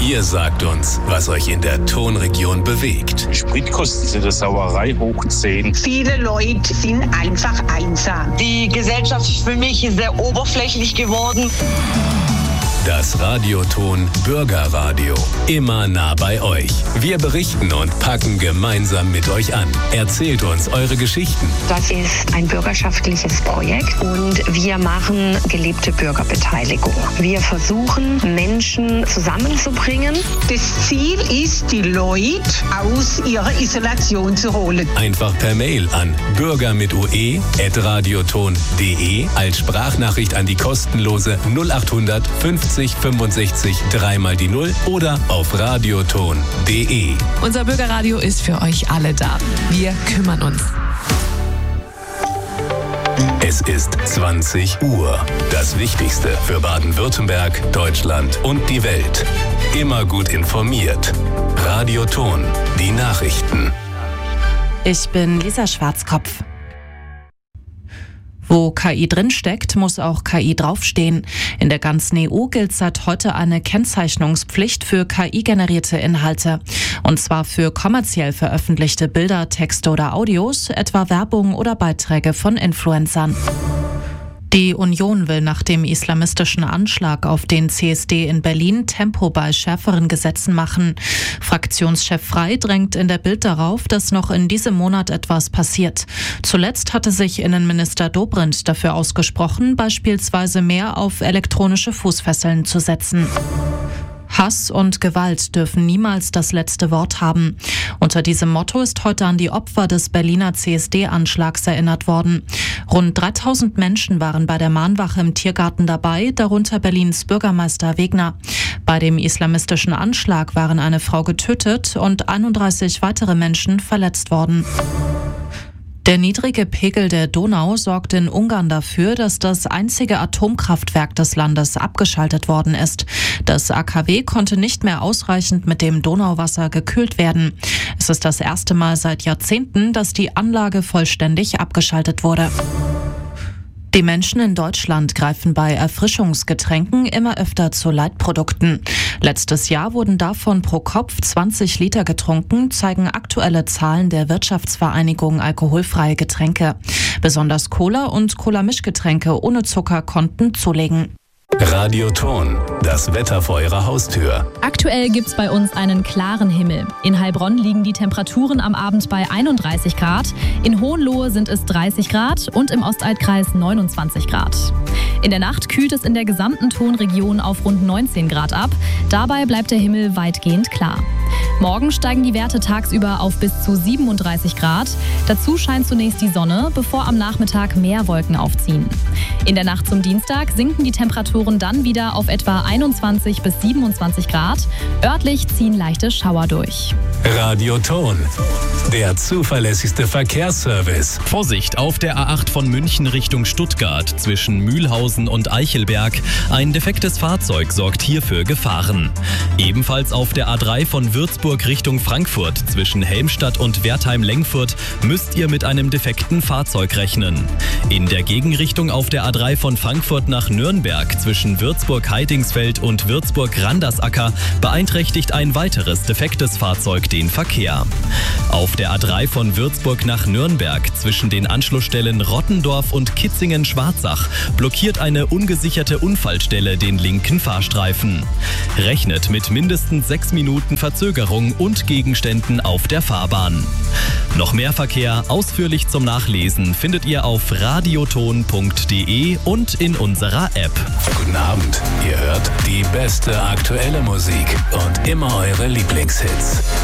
Ihr sagt uns, was euch in der Tonregion bewegt. Spritkosten sind eine Sauerei hoch 10. Viele Leute sind einfach einsam. Die Gesellschaft ist für mich sehr oberflächlich geworden. Das Radioton Bürgerradio. Immer nah bei euch. Wir berichten und packen gemeinsam mit euch an. Erzählt uns eure Geschichten. Das ist ein bürgerschaftliches Projekt und wir machen gelebte Bürgerbeteiligung. Wir versuchen, Menschen zusammenzubringen. Das Ziel ist, die Leute aus ihrer Isolation zu holen. Einfach per Mail an bürger@radioton.de als Sprachnachricht an die kostenlose 0800 50 65 3 mal die 0 oder auf radioton.de. Unser Bürgerradio ist für euch alle da. Wir kümmern uns. Es ist 20 Uhr. Das Wichtigste für Baden-Württemberg, Deutschland und die Welt. Immer gut informiert. Radioton, die Nachrichten. Ich bin Lisa Schwarzkopf. Wo KI drinsteckt, muss auch KI draufstehen. In der ganzen EU gilt seit heute eine Kennzeichnungspflicht für KI-generierte Inhalte. Und zwar für kommerziell veröffentlichte Bilder, Texte oder Audios, etwa Werbung oder Beiträge von Influencern. Die Union will nach dem islamistischen Anschlag auf den CSD in Berlin Tempo bei schärferen Gesetzen machen. Fraktionschef Frey drängt in der Bild darauf, dass noch in diesem Monat etwas passiert. Zuletzt hatte sich Innenminister Dobrindt dafür ausgesprochen, beispielsweise mehr auf elektronische Fußfesseln zu setzen. Hass und Gewalt dürfen niemals das letzte Wort haben. Unter diesem Motto ist heute an die Opfer des Berliner CSD-Anschlags erinnert worden. Rund 3000 Menschen waren bei der Mahnwache im Tiergarten dabei, darunter Berlins Bürgermeister Wegner. Bei dem islamistischen Anschlag waren eine Frau getötet und 31 weitere Menschen verletzt worden. Der niedrige Pegel der Donau sorgt in Ungarn dafür, dass das einzige Atomkraftwerk des Landes abgeschaltet worden ist. Das AKW konnte nicht mehr ausreichend mit dem Donauwasser gekühlt werden. Es ist das erste Mal seit Jahrzehnten, dass die Anlage vollständig abgeschaltet wurde. Die Menschen in Deutschland greifen bei Erfrischungsgetränken immer öfter zu Leitprodukten. Letztes Jahr wurden davon pro Kopf 20 Liter getrunken, zeigen aktuelle Zahlen der Wirtschaftsvereinigung Alkoholfreie Getränke. Besonders Cola und Cola-Mischgetränke ohne Zucker konnten zulegen. Radioton, das Wetter vor eurer Haustür. Aktuell gibt's bei uns einen klaren Himmel. In Heilbronn liegen die Temperaturen am Abend bei 31 Grad, in Hohenlohe sind es 30 Grad und im Ostaltkreis 29 Grad. In der Nacht kühlt es in der gesamten Tonregion auf rund 19 Grad ab. Dabei bleibt der Himmel weitgehend klar. Morgen steigen die Werte tagsüber auf bis zu 37 Grad. Dazu scheint zunächst die Sonne, bevor am Nachmittag mehr Wolken aufziehen. In der Nacht zum Dienstag sinken die Temperaturen dann wieder auf etwa 21 bis 27 Grad. Örtlich ziehen leichte Schauer durch. Radioton, der zuverlässigste Verkehrsservice. Vorsicht auf der A8 von München Richtung Stuttgart zwischen Mühlhausen und Eichelberg. Ein defektes Fahrzeug sorgt hier für Gefahren. Ebenfalls auf der A3 von Würzburg Richtung Frankfurt zwischen Helmstadt und Wertheim-Lengfurt müsst ihr mit einem defekten Fahrzeug rechnen. In der Gegenrichtung auf der A3 von Frankfurt nach Nürnberg zwischen Würzburg-Heidingsfeld und Würzburg-Randersacker beeinträchtigt ein weiteres defektes Fahrzeug den Verkehr. Auf der A3 von Würzburg nach Nürnberg zwischen den Anschlussstellen Rottendorf und Kitzingen-Schwarzach blockiert eine ungesicherte Unfallstelle den linken Fahrstreifen. Rechnet mit mindestens 6 Minuten Verzögerung und Gegenständen auf der Fahrbahn. Noch mehr Verkehr ausführlich zum Nachlesen findet ihr auf radioton.de und in unserer App. Guten Abend, ihr hört die beste aktuelle Musik und immer eure Lieblingshits.